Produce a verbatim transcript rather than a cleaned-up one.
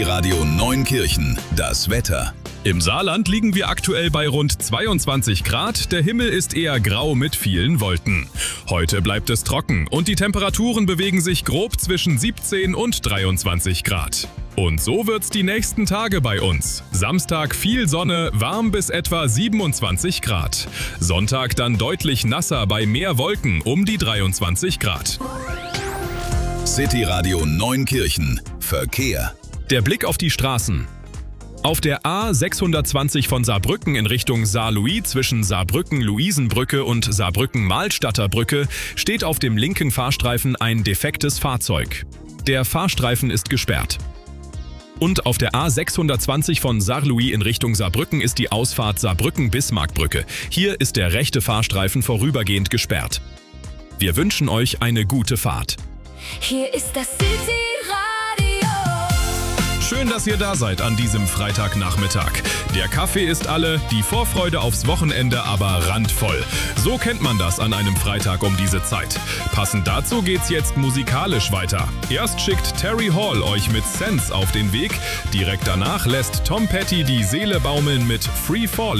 Radio Neunkirchen, das Wetter. Im Saarland liegen wir aktuell bei rund zweiundzwanzig Grad, der Himmel ist eher grau mit vielen Wolken. Heute bleibt es trocken und die Temperaturen bewegen sich grob zwischen siebzehn und dreiundzwanzig Grad. Und so wird's die nächsten Tage bei uns. Samstag viel Sonne, warm bis etwa siebenundzwanzig Grad. Sonntag dann deutlich nasser bei mehr Wolken um die dreiundzwanzig Grad. City Radio Neunkirchen, Verkehr. Der Blick auf die Straßen. Auf der A sechshundertzwanzig von Saarbrücken in Richtung Saarlouis zwischen Saarbrücken-Luisenbrücke und Saarbrücken-Malstatter Brücke steht auf dem linken Fahrstreifen ein defektes Fahrzeug. Der Fahrstreifen ist gesperrt. Und auf der A sechshundertzwanzig von Saarlouis in Richtung Saarbrücken ist die Ausfahrt Saarbrücken-Bismarckbrücke. Hier ist der rechte Fahrstreifen vorübergehend gesperrt. Wir wünschen euch eine gute Fahrt. Hier ist das City Radio. Schön, dass ihr da seid an diesem Freitagnachmittag. Der Kaffee ist alle, die Vorfreude aufs Wochenende aber randvoll. So kennt man das an einem Freitag um diese Zeit. Passend dazu geht's jetzt musikalisch weiter. Erst schickt Terry Hall euch mit Sense auf den Weg. Direkt danach lässt Tom Petty die Seele baumeln mit Free Falling.